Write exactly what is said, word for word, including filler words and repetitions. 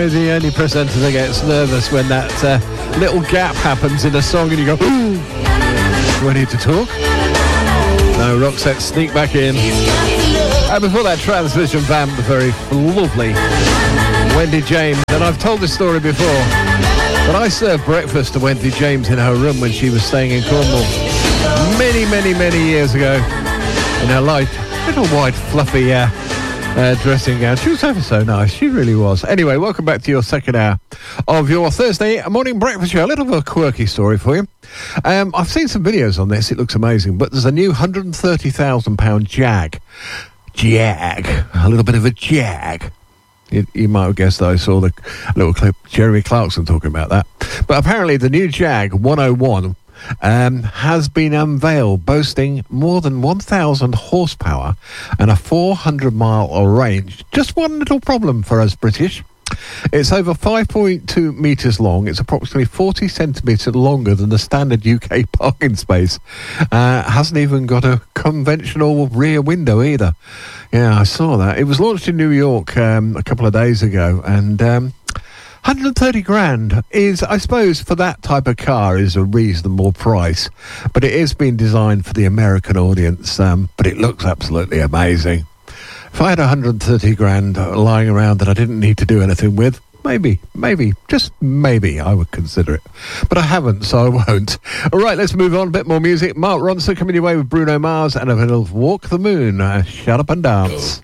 know the only presenter that gets nervous when that uh, little gap happens in a song and you go, ooh, do I need to talk? No, Roxette, sneak back in. And before that, Transmission Vamp, the very lovely Wendy James. And I've told this story before, but I served breakfast to Wendy James in her room when she was staying in Cornwall many, many, many years ago in her light, little white, fluffy uh, uh, dressing gown. She was ever so nice. She really was. Anyway, welcome back to your second hour of your Thursday morning breakfast show. A little bit of a quirky story for you. Um, I've seen some videos on this. It looks amazing. But there's a new one hundred thirty thousand pound Jag. Jag. A little bit of a Jag. You, you might have guessed that I saw the little clip, Jeremy Clarkson talking about that. But apparently the new Jag one oh one um, has been unveiled, boasting more than one thousand horsepower and a four hundred mile range. Just one little problem for us British. It's over five point two metres long. It's approximately forty centimetres longer than the standard U K parking space. Uh, hasn't even got a conventional rear window either. Yeah, I saw that. It was launched in New York um, a couple of days ago, and um, one hundred thirty grand is, I suppose, for that type of car is a reasonable price. But it is being designed for the American audience, um, but it looks absolutely amazing. If I had one hundred thirty grand lying around that I didn't need to do anything with, maybe, maybe, just maybe I would consider it. But I haven't, so I won't. All right, let's move on. A bit more music. Mark Ronson coming your way with Bruno Mars and a little Walk the Moon. Uh, shut up and dance.